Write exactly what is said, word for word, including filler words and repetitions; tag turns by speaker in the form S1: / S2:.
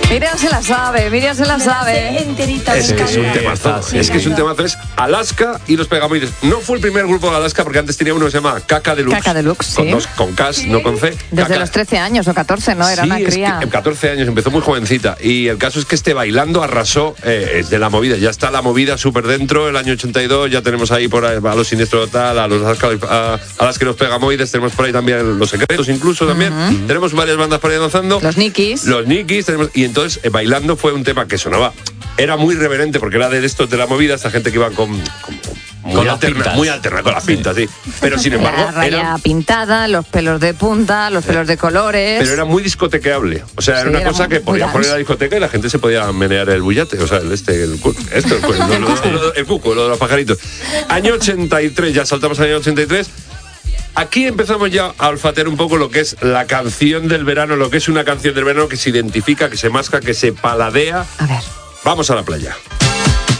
S1: Miriam se la sabe, Miriam se la
S2: Me
S1: sabe.
S2: sé enterita,
S3: Es
S2: me
S3: que es un
S2: encanta.
S3: temazo.
S2: Sí,
S3: Es que es un
S2: claro.
S3: temazo. Es Alaska y los Pegamoides. No fue el primer grupo de Alaska porque antes tenía uno que se llama Caca Deluxe.
S1: Caca Deluxe,
S3: Con
S1: sí.
S3: dos, con K, no con C.
S1: Desde
S3: Caca.
S1: los trece años o catorce, ¿no? Era
S3: Sí,
S1: una
S3: es
S1: cría.
S3: que en catorce años, empezó muy jovencita. Y el caso es que este Bailando arrasó eh, es de la movida. Ya está la movida súper dentro, el año ochenta y dos. Ya tenemos ahí por ahí a los Siniestro Total, a los Alaska, a, a las que los Pegamoides. Tenemos por ahí también Los Secretos, incluso también. Uh-huh. Tenemos varias bandas por ahí danzando.
S1: Los Nikis.
S3: Los Nikis. Tenemos, y entonces, eh, Bailando fue un tema que sonaba. Era muy reverente porque era de estos de la movida, esta gente que iba con. con Muy
S4: con
S3: alterna,
S4: las
S3: muy alterna, con las pintas, sí. Pero sin embargo.
S1: La raya
S3: era,
S1: pintada, los pelos de punta, los pelos de colores.
S3: Pero era muy discotequeable. O sea,
S1: Sí,
S3: era una
S1: era
S3: cosa
S1: muy-
S3: que podías
S1: muy
S3: poner en la
S1: dance.
S3: discoteca y la gente se podía menear el bullate. O sea, el este, el cu- esto, pues, lo- lo- lo- el cuco, lo de los pajaritos. Año ochenta y tres, ya saltamos al año ochenta y tres. Aquí empezamos ya a olfatear un poco lo que es la canción del verano, lo que es una canción del verano que se identifica, que se masca, que se paladea.
S1: A ver.
S3: Vamos a la playa.